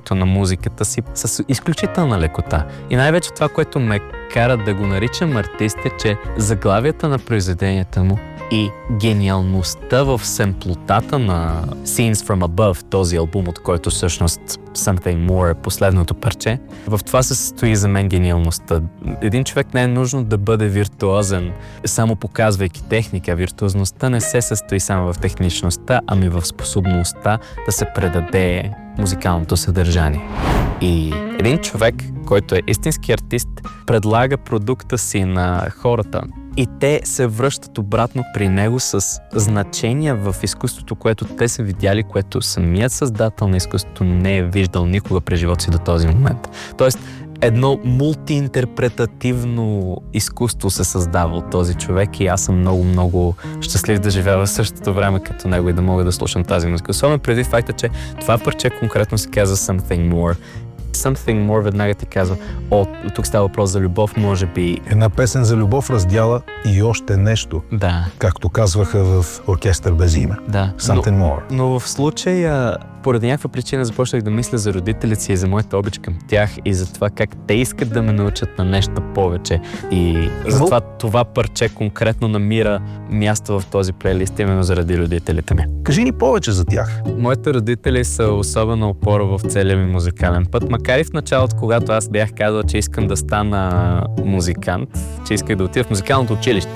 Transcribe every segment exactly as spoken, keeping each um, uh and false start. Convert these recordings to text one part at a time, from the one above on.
използването на музиката си с изключителна лекота. И най-вече това, което ме кара да го наричам артист, е, че заглавията на произведенията му и гениалността в семплотата на Scenes from Above, този албум, от който всъщност Something More е последното парче, в това се състои за мен гениалността. Един човек не е нужно да бъде виртуозен, само показвайки техника. Виртуозността не се състои само в техничността, ами в способността да се предаде музикалното съдържание. И един човек, който е истински артист, предлага продукта си на хората и те се връщат обратно при него с значения в изкуството, което те са видяли, което самият създател на изкуството не е виждал никога през живота си до този момент. Тоест, едно мултиинтерпретативно изкуство се създава от този човек и аз съм много-много щастлив да живея в същото време като него и да мога да слушам тази музика. Особено преди факта, че това парче конкретно се казва Something More. Something More веднага ти казва, о, тук става въпрос за любов, може би... Една песен за любов раздяла и още нещо. Да. Както казваха в Оркестър без име. Да. Something но, More. Но в случая, поради някаква причина, започнах да мисля за родителите си и за моята обич към тях и за това как те искат да ме научат на нещо повече. И затова това парче конкретно намира място в този плейлист именно заради родителите ми. Кажи ни повече за тях. Моите родители са особена опора в целия ми музикален път. Макар и в началото, когато аз бях казал, че искам да стана музикант, че исках да отида в музикалното училище,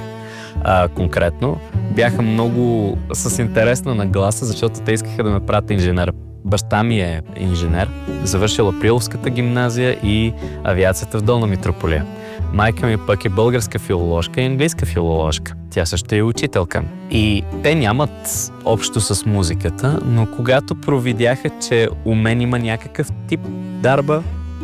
а, конкретно, бяха много с интересна нагласа, защото те искаха да ме правят инженер. Баща ми е инженер, завършил Априловската гимназия и авиацията в Долна Митрополия. Майка ми пък е българска филоложка и английска филоложка. Тя също е учителка. И те нямат общо с музиката, но когато провидяха, че у мен има някакъв тип дарба,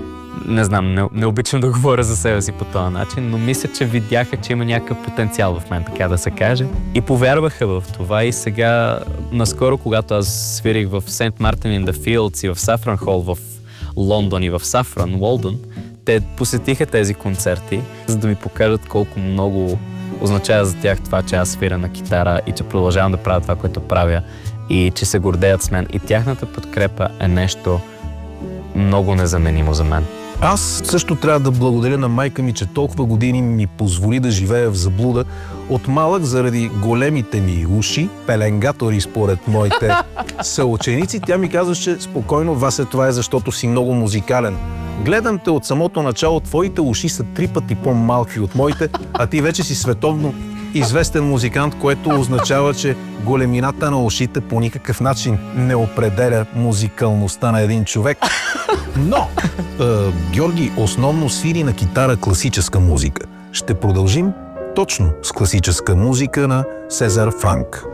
не знам, не, не обичам да говоря за себе си по този начин, но мисля, че видяха, че има някакъв потенциал в мен, така да се каже. И повярваха в това и сега, наскоро, когато аз свирих в Saint Martin in the Fields и в Saffron Hall в Лондон и в Saffron, Уолдън, те посетиха тези концерти, за да ми покажат колко много означава за тях това, че аз свиря на китара и че продължавам да правя това, което правя и че се гордеят с мен. И тяхната подкрепа е нещо много незаменимо за мен. Аз също трябва да благодаря на майка ми, че толкова години ми позволи да живея в заблуда. От малък, заради големите ми уши, пеленгатори според моите съученици, тя ми казваше спокойно: Васе, това е защото си много музикален. Гледам те от самото начало, твоите уши са три пъти по-малки от моите, а ти вече си световно известен музикант, което означава, че големината на ушите по никакъв начин не определя музикалността на един човек. Но, е, Георги основно свири на китара класическа музика. Ще продължим точно с класическа музика на Сезар Франк.